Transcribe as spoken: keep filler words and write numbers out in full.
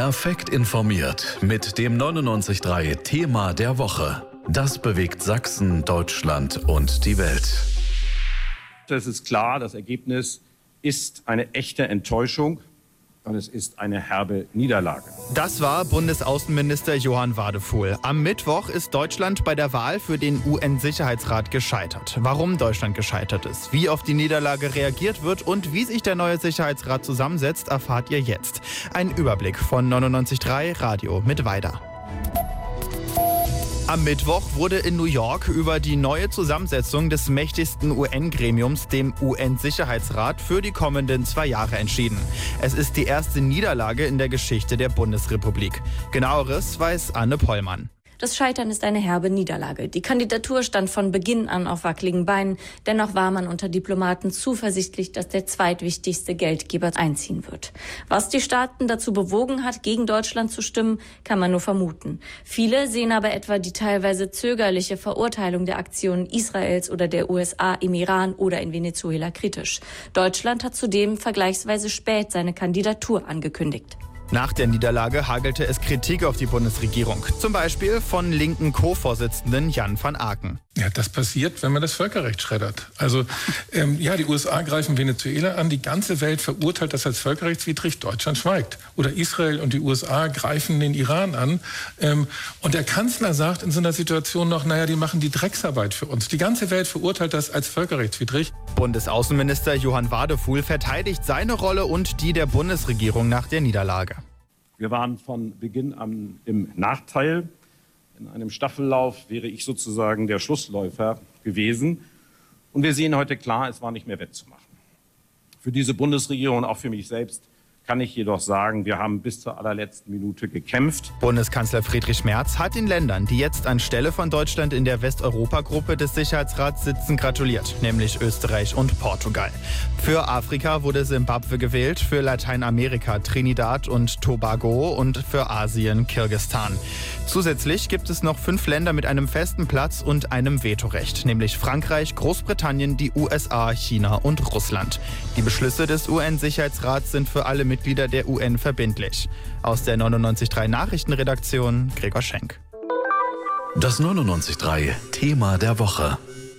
Perfekt informiert mit dem neunundneunzig Komma drei Thema der Woche. Das bewegt Sachsen, Deutschland und die Welt. Es ist klar, das Ergebnis ist eine echte Enttäuschung und es ist eine herbe Niederlage. Das war Bundesaußenminister Johann Wadefuhl. Am Mittwoch ist Deutschland bei der Wahl für den U N-Sicherheitsrat gescheitert. Warum Deutschland gescheitert ist, wie auf die Niederlage reagiert wird und wie sich der neue Sicherheitsrat zusammensetzt, erfahrt ihr jetzt. Ein Überblick von neunundneunzig Komma drei Radio mit Weider. Am Mittwoch wurde in New York über die neue Zusammensetzung des mächtigsten U N-Gremiums, dem U N-Sicherheitsrat, für die kommenden zwei Jahre entschieden. Es ist die erste Niederlage in der Geschichte der Bundesrepublik. Genaueres weiß Anne Pollmann. Das Scheitern ist eine herbe Niederlage. Die Kandidatur stand von Beginn an auf wackeligen Beinen. Dennoch war man unter Diplomaten zuversichtlich, dass der zweitwichtigste Geldgeber einziehen wird. Was die Staaten dazu bewogen hat, gegen Deutschland zu stimmen, kann man nur vermuten. Viele sehen aber etwa die teilweise zögerliche Verurteilung der Aktionen Israels oder der U S A im Iran oder in Venezuela kritisch. Deutschland hat zudem vergleichsweise spät seine Kandidatur angekündigt. Nach der Niederlage hagelte es Kritik auf die Bundesregierung. Zum Beispiel von linken Co-Vorsitzenden Jan van Aken. Ja, das passiert, wenn man das Völkerrecht schreddert. Also ähm, ja, die U S A greifen Venezuela an, die ganze Welt verurteilt das als völkerrechtswidrig, Deutschland schweigt. Oder Israel und die U S A greifen den Iran an. Ähm, und der Kanzler sagt in so einer Situation noch, naja, die machen die Drecksarbeit für uns. Die ganze Welt verurteilt das als völkerrechtswidrig. Bundesaußenminister Johann Wadefuhl verteidigt seine Rolle und die der Bundesregierung nach der Niederlage. Wir waren von Beginn an im Nachteil. In einem Staffellauf wäre ich sozusagen der Schlussläufer gewesen. Und wir sehen heute klar, es war nicht mehr wettzumachen. Für diese Bundesregierung und auch für mich selbst kann ich jedoch sagen, wir haben bis zur allerletzten Minute gekämpft. Bundeskanzler Friedrich Merz hat den Ländern, die jetzt anstelle von Deutschland in der Westeuropa-Gruppe des Sicherheitsrats sitzen, gratuliert, nämlich Österreich und Portugal. Für Afrika wurde Simbabwe gewählt, für Lateinamerika Trinidad und Tobago und für Asien Kirgisistan. Zusätzlich gibt es noch fünf Länder mit einem festen Platz und einem Vetorecht, nämlich Frankreich, Großbritannien, die U S A, China und Russland. Die Beschlüsse des U N-Sicherheitsrats sind für alle Mitglieder der U N verbindlich. Aus der neunundneunzig Komma drei Nachrichtenredaktion Gregor Schenk. Das neunundneunzig Komma drei Thema der Woche.